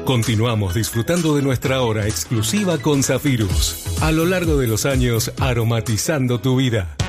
Continuamos disfrutando de nuestra hora exclusiva con Zafirus. A lo largo de los años, aromatizando tu vida.